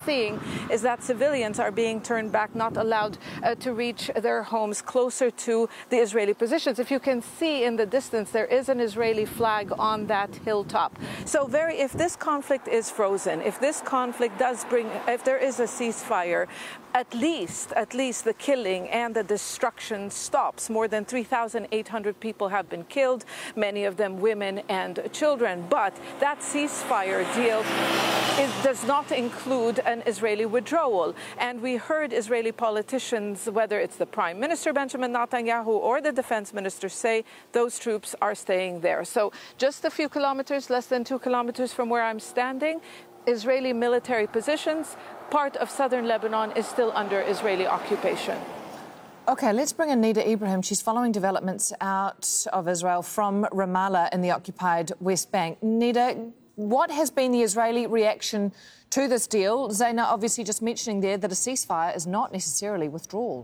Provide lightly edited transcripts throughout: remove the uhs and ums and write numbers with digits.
seeing is that civilians are being turned back, not allowed to reach their homes closer to the Israeli positions. If you can see in the distance, there is an Israeli flag on that hilltop. So if this conflict is frozen, if this conflict if there is a ceasefire, at least the killing and the destruction stops. More than 3,800 people have been killed, many of them women and children. But that ceasefire deal does not include an Israeli withdrawal. And we heard Israeli politicians, whether it's the Prime Minister Benjamin Netanyahu or the Defense Minister, say those troops are staying there. So just a few kilometers, less than 2 kilometers from where I'm standing, Israeli military positions. Part of southern Lebanon is still under Israeli occupation. OK, let's bring in Nida Ibrahim. She's following developments out of Israel from Ramallah in the occupied West Bank. Nida, what has been the Israeli reaction to this deal? Zaina obviously just mentioning there that a ceasefire is not necessarily withdrawal.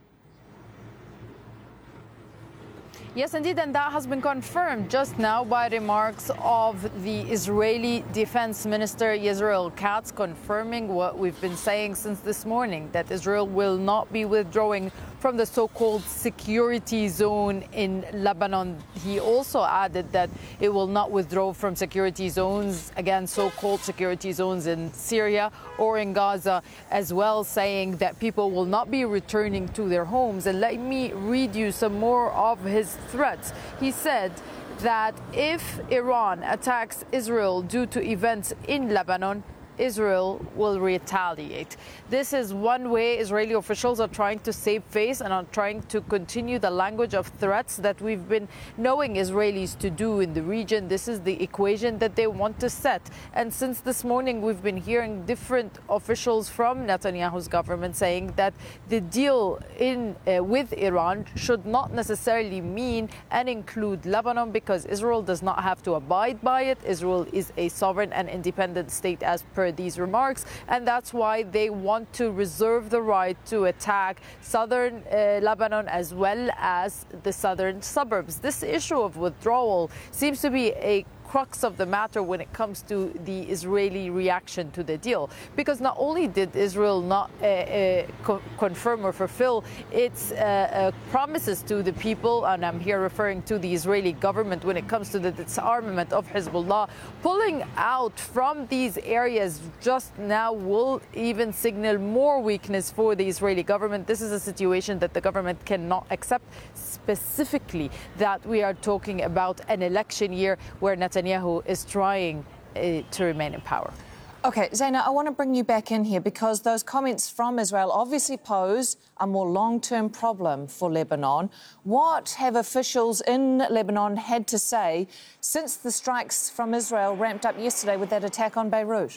Yes, indeed, and that has been confirmed just now by remarks of the Israeli Defense Minister Yisrael Katz, confirming what we've been saying since this morning, that Israel will not be withdrawing from the so-called security zone in Lebanon. He also added that it will not withdraw from security zones, again, so-called security zones in Syria or in Gaza as well, saying that people will not be returning to their homes. And let me read you some more of his threats. He said that if Iran attacks Israel due to events in Lebanon, Israel will retaliate. This is one way Israeli officials are trying to save face and are trying to continue the language of threats that we've been knowing Israelis to do in the region. This is the equation that they want to set. And since this morning, we've been hearing different officials from Netanyahu's government saying that the deal with Iran should not necessarily mean and include Lebanon, because Israel does not have to abide by it. Israel is a sovereign and independent state as per these remarks, and that's why they want to reserve the right to attack southern Lebanon as well as the southern suburbs. This issue of withdrawal seems to be a crux of the matter when it comes to the Israeli reaction to the deal, because not only did Israel not confirm or fulfill its promises to the people, and I'm here referring to the Israeli government when it comes to the disarmament of Hezbollah, pulling out from these areas just now will even signal more weakness for the Israeli government. This is a situation that the government cannot accept, specifically that we are talking about an election year where Netanyahu is trying to remain in power. OK, Zaina, I want to bring you back in here because those comments from Israel obviously pose a more long-term problem for Lebanon. What have officials in Lebanon had to say since the strikes from Israel ramped up yesterday with that attack on Beirut?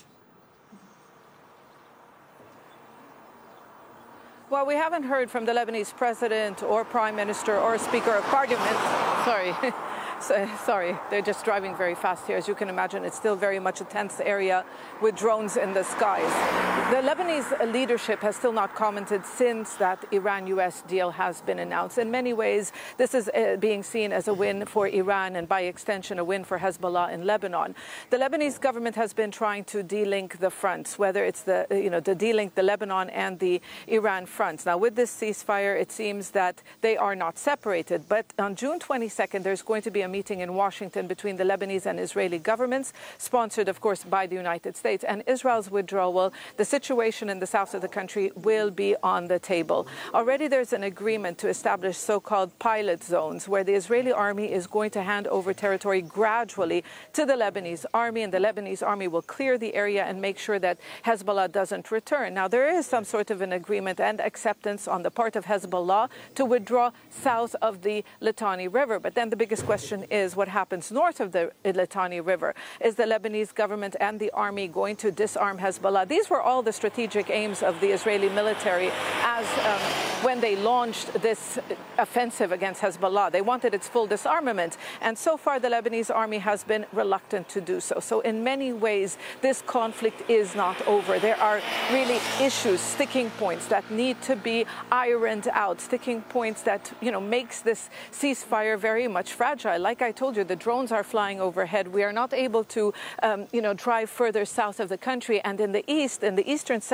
Well, we haven't heard from the Lebanese president or prime minister or speaker of parliament. Sorry, they're just driving very fast here. As you can imagine, it's still very much a tense area with drones in the skies. The Lebanese leadership has still not commented since that Iran-US deal has been announced. In many ways, this is being seen as a win for Iran and, by extension, a win for Hezbollah in Lebanon. The Lebanese government has been trying to de-link the fronts, whether it's to de-link the Lebanon and the Iran fronts. Now, with this ceasefire, it seems that they are not separated. But on June 22nd, there's going to be a meeting in Washington between the Lebanese and Israeli governments, sponsored, of course, by the United States. And Israel's withdrawal, the situation in the south of the country will be on the table. Already there's an agreement to establish so-called pilot zones where the Israeli army is going to hand over territory gradually to the Lebanese army, and the Lebanese army will clear the area and make sure that Hezbollah doesn't return. Now, there is some sort of an agreement and acceptance on the part of Hezbollah to withdraw south of the Litani River. But then the biggest question is what happens north of the Litani River. Is the Lebanese government and the army going to disarm Hezbollah? These were all the strategic aims of the Israeli military as when they launched this offensive against Hezbollah. They wanted its full disarmament. And so far, the Lebanese army has been reluctant to do so. So in many ways, this conflict is not over. There are really issues, sticking points that need to be ironed out, sticking points that, makes this ceasefire very much fragile. Like I told you, the drones are flying overhead. We are not able to, drive further south of the country. And in the east, in the eastern